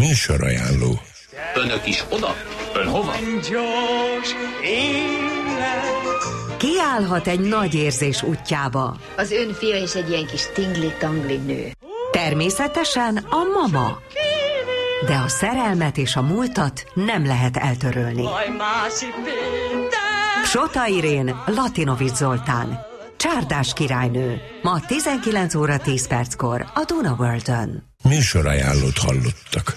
Műsorajánló. Önök is oda? Ön hova? Kiállhat egy nagy érzés útjába? Az ön fia is egy ilyen kis tingli-tangli nő. Természetesen a mama. De a szerelmet és a múltat nem lehet eltörölni. Psota Irén, Latinovics Zoltán. Csárdás királynő. Ma 19 óra 10 perckor a Duna World-ön. Műsorajánlót hallottak.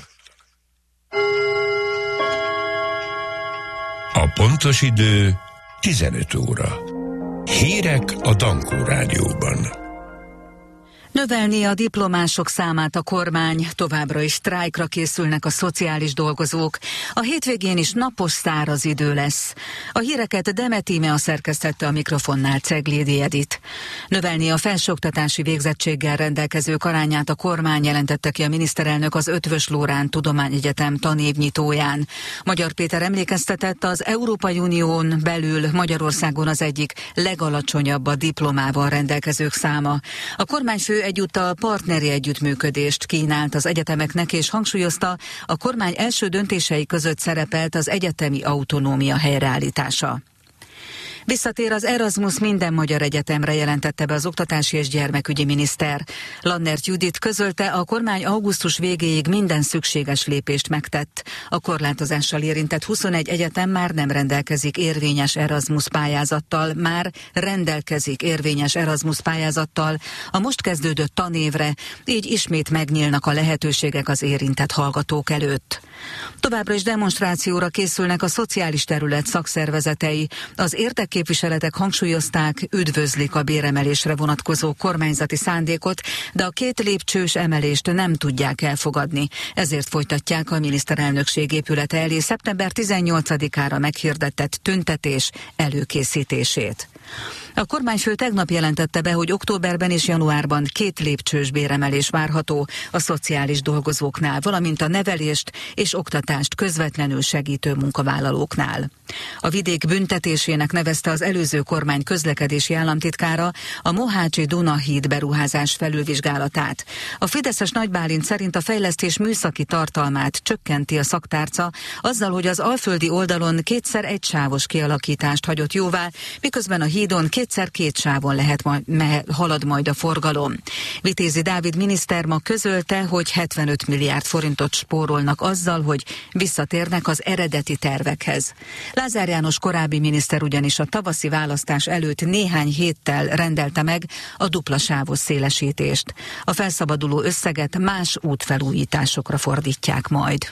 A pontos idő 15 óra. Hírek a Dankó Rádióban. Növelni a diplomások számát a kormány, továbbra is sztrájkra készülnek a szociális dolgozók. A hétvégén is napos száraz idő lesz. A híreket Demet Íme szerkesztette, a mikrofonnál Ceglédi Edit. Növelni a felsőoktatási végzettséggel rendelkezők arányát a kormány, jelentette ki a miniszterelnök az Eötvös Loránd Tudományegyetem tanévnyitóján. Magyar Péter emlékeztetett, az Európai Unión belül Magyarországon az egyik legalacsonyabb a diplomával rendelkezők száma. A kormányfő egyúttal partneri együttműködést kínált az egyetemeknek, és hangsúlyozta, a kormány első döntései között szerepelt az egyetemi autonómia helyreállítása. Visszatér az Erasmus minden magyar egyetemre, jelentette be az oktatási és gyermekügyi miniszter. Lannert Judit közölte, a kormány augusztus végéig minden szükséges lépést megtett. A korlátozással érintett 21 egyetem már nem rendelkezik érvényes Erasmus pályázattal, a most kezdődött tanévre, így ismét megnyílnak a lehetőségek az érintett hallgatók előtt. Továbbra is demonstrációra készülnek a szociális terület szakszervezetei. Az érdekképviseletek hangsúlyozták, üdvözlik a béremelésre vonatkozó kormányzati szándékot, de a 2 lépcsős emelést nem tudják elfogadni. Ezért folytatják a miniszterelnökség épülete elé szeptember 18-ára meghirdetett tüntetés előkészítését. A kormányfő tegnap jelentette be, hogy októberben és januárban 2 lépcsős béremelés várható a szociális dolgozóknál, valamint a nevelést és oktatást közvetlenül segítő munkavállalóknál. A vidék büntetésének nevezte az előző kormány közlekedési államtitkára a Mohácsi Duna-híd beruházás felülvizsgálatát. A fideszes Nagy Bálint szerint a fejlesztés műszaki tartalmát csökkenti a szaktárca azzal, hogy az alföldi oldalon 2x1 sávos kialakítást hagyott jóvá, miközben a hídon 2x2 sávon halad majd a forgalom. Vitézi Dávid miniszter ma közölte, hogy 75 milliárd forintot spórolnak azzal, hogy visszatérnek az eredeti tervekhez. Lázár János korábbi miniszter ugyanis a tavaszi választás előtt néhány héttel rendelte meg a duplasávos szélesítést. A felszabaduló összeget más útfelújításokra fordítják majd.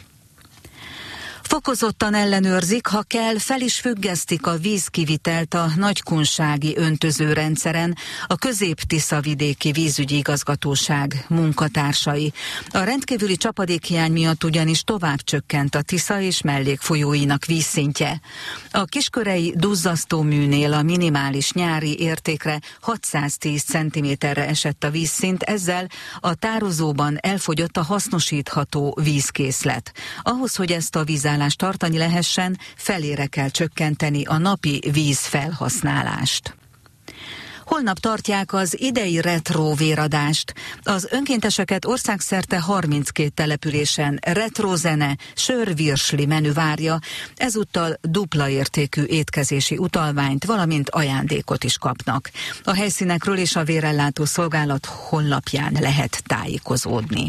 Fokozottan ellenőrzik, ha kell, fel is függesztik a vízkivitelt a nagykunsági öntözőrendszeren a Közép-Tisza-vidéki vízügyi igazgatóság munkatársai. A rendkívüli csapadékhiány miatt ugyanis tovább csökkent a Tisza és mellékfolyóinak vízszintje. A kiskörei duzzasztóműnél a minimális nyári értékre 610 cm-re esett a vízszint, ezzel a tározóban elfogyott a hasznosítható vízkészlet. Ahhoz, hogy ezt a vízállást tartani lehessen, felére kell csökkenteni a napi vízfelhasználást. Holnap tartják az idei retro véradást. Az önkénteseket országszerte 32 településen retrozene, sörvirsli menü várja, ezúttal dupla értékű étkezési utalványt, valamint ajándékot is kapnak. A helyszínekről és a vérellátó szolgálat honlapján lehet tájékozódni.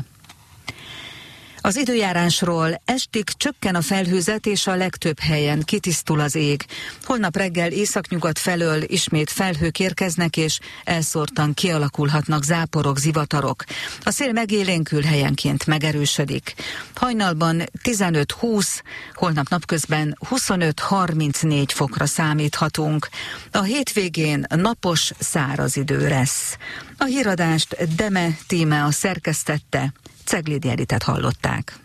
Az időjárásról: estig csökken a felhőzet, és a legtöbb helyen kitisztul az ég. Holnap reggel északnyugat felől ismét felhők érkeznek, és elszórtan kialakulhatnak záporok, zivatarok. A szél megélénkül, helyenként megerősödik. Hajnalban 15-20, holnap napközben 25-34 fokra számíthatunk. A hétvégén napos, száraz idő lesz. A híradást Demet Íme szerkesztette, Ceglédi Editet hallották.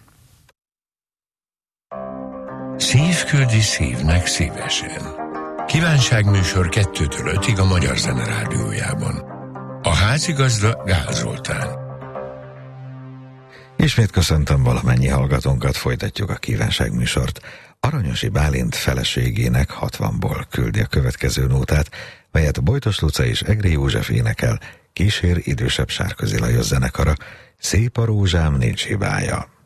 Szív küldi szívnek szívesen. Kívánságműsor 2-től 5-ig a Magyar Zene Rádiójában. A házigazda Gál Zoltán. Ismét köszöntöm valamennyi hallgatónkat, folytatjuk a kívánságműsort. Aranyosi Bálint feleségének 60-ból küldi a következő nótát, melyet Bojtos Luca és Egri József énekel, kísér idősebb Sárközi Lajos zenekara. Szép a rózsám, nincs hibája.